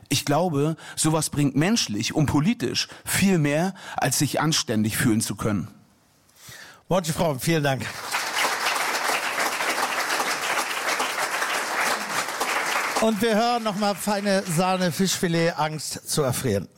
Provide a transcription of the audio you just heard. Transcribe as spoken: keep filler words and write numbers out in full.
Ich glaube, sowas bringt menschlich und politisch viel mehr, als sich anständig fühlen zu können. Monty Fromm, vielen Dank. Und wir hören nochmal feine Sahne, Fischfilet, Angst zu erfrieren.